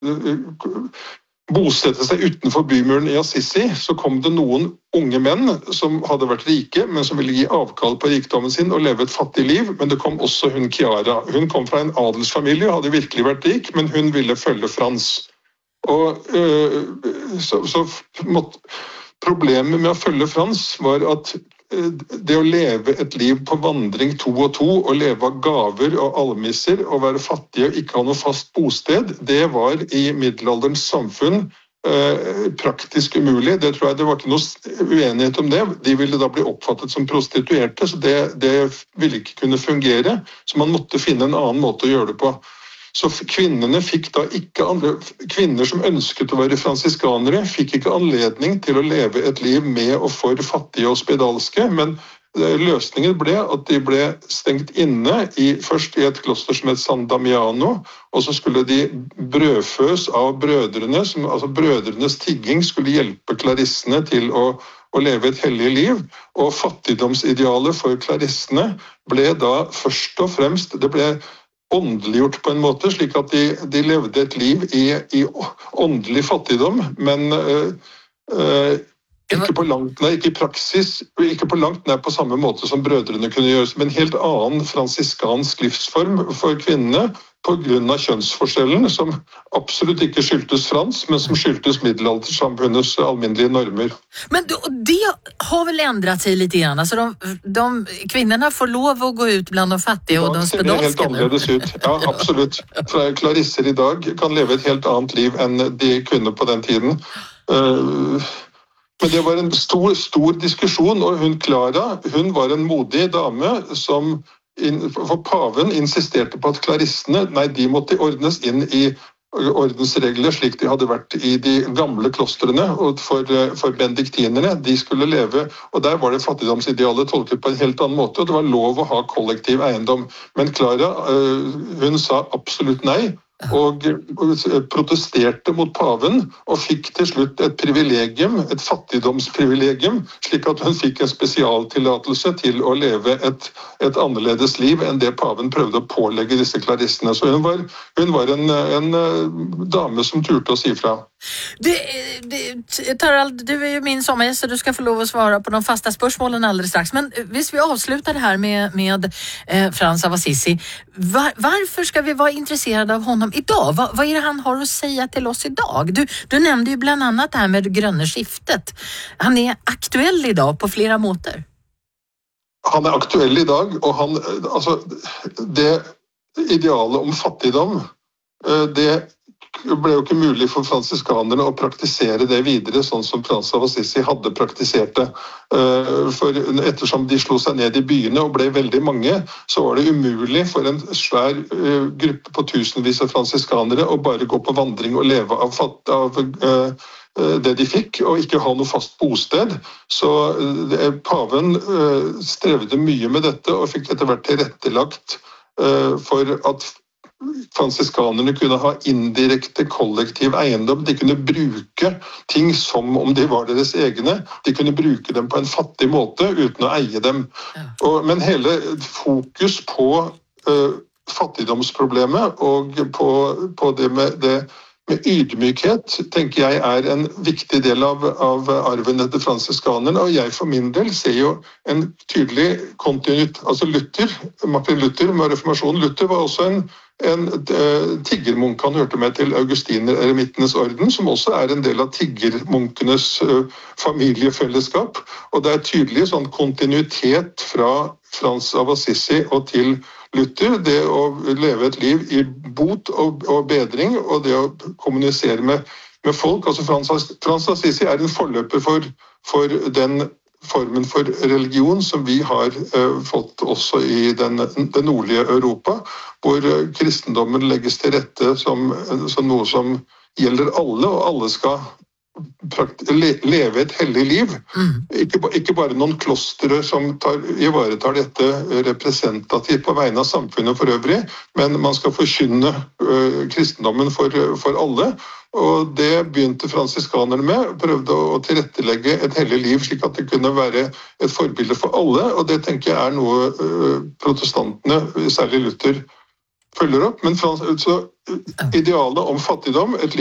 bosette seg utenfor bymuren i Assisi, så kom det noen unge menn som hadde vært rike, men som ville gi avkall på rikdommen sin og leve et fattig liv. Men det kom også hun Chiara. Hun kom fra en adelsfamilie og hadde virkelig vært rik, men hun ville følge Frans. Og problemet med å følge Frans var at det å leve et liv på vandring to og to, og leve av gaver og almisser, og være fattig og ikke ha noe fast bosted, det var i middelalderens samfunn praktisk umulig. Det tror jeg det var ikke noe uenighet om det. De ville da bli oppfattet som prostituerte, så det ville ikke kunne fungere. Så man måtte finne en annen måte å gjøre det på. Så kvinnene fikk da ikke kvinner som ønsket å være fransiskanere, fikk ikke anledning til å leve et liv med og for fattige og spedalske, men løsningen ble at de ble stengt inne først i et kloster som het San Damiano, og så skulle de brødføs av brødrene, altså brødrenes tigging skulle hjelpe klarissene til å leve et hellig liv, og fattigdomsidealet for klarissene ble da først og fremst, det ble åndeliggjort på en måte, slik at de levde et liv i åndelig fattigdom, men ikke på langt nær, ikke i praksis, ikke på langt nær på samme måte som brødrene kunne gjøre, men en helt annen fransiskansk livsform for kvinnene, på grunn av kjønnsforskjellen, som absolutt ikke skyldtes Frans, men som skyldtes middelaldersamfunnets alminnelige normer. Men det har vel ändrat sig lite grann? Alltså kvinnorna får lov att gå ut bland de fattiga och de spedalska? Det ser helt annerledes ut. Ja, absolutt. Klarisser i dag kan leve et helt annet liv enn de kunne på den tiden. Men det var en stor diskusjon, og hun Clara, hun var en modig dame som for paven insisterte på at klarissene, de måtte ordnes inn i ordensregler slik de hadde vært i de gamle klostrene, og for benediktinerne, de skulle leve, og der var det fattigdomsidealet tolket på en helt annen måte, og det var lov å ha kollektiv eiendom. Men Clara, hun sa absolutt nei, og protesterte mot paven, og fikk til slutt et privilegium, et fattigdomsprivilegium, slik at hun fikk en spesialtillatelse til å leve et annerledes liv enn det paven prøvde å pålegge disse klarissene. Så hun var en dame som turte å si fra. Tarald, du är ju min sommargäst, så du ska få lov att svara på de fasta spörsmålen alldeles strax. Men hvis vi avslutar det här med Frans av Assisi, varför ska vi vara intresserade av honom idag? Vad är det han har att säga till oss idag? Du nämnde ju bland annat det här med gröna skiftet. Han är aktuell idag på flera måter. Han är aktuell idag, och det idealet om fattigdom, det ble jo ikke mulig for fransiskanerne å praktisere det videre, sånn som Frans av Assisi hadde praktisert det. For ettersom de slo seg ned i byene og ble veldig mange, så var det umulig for en svær gruppe på tusenvis av fransiskanere å bare gå på vandring og leve av det de fikk, og ikke ha noe fast bosted. Så paven strevde mye med dette, og fikk etter hvert tilrettelagt for at fransiskanerne kunne ha indirekte kollektiv eiendom. De kunne bruke ting som om de var deres egne. De kunne bruke dem på en fattig måte uten å eie dem. Men hele fokus på fattigdomsproblemet og på det med ydmykhet, tenker jeg er en viktig del av arven etter fransiskanerne, og jeg for min del ser jo en tydelig kontinuitet. Altså Martin Luther med reformasjonen, Luther var også en tiggermunk. Han hørte med til Augustiner-eremittenes orden, som også er en del av tiggermunkenes familiefellesskap, og det er tydelig sånn kontinuitet fra Frans av Assisi og til Luther, det å leve et liv i bot og bedring, og det å kommunisere med folk. Altså Frans Assisi er en forløper for den formen for religion som vi har fått også i den nordlige Europa, hvor kristendommen legges til rette som noe som gjelder alle, og alle skal leve et hellig liv. Ikke bare noen klostre som ivaretar dette representativt på vegne av samfunnet for øvrig, men man skal forkynne kristendommen for alle. Og det begynte fransiskanerne med, prøvde å tilrettelegge et hellig liv slik at det kunne være et forbilde for alle, og det tenker jeg er noe protestantene, særlig Luther, følger opp. Men så idealet om fattigdom, et liv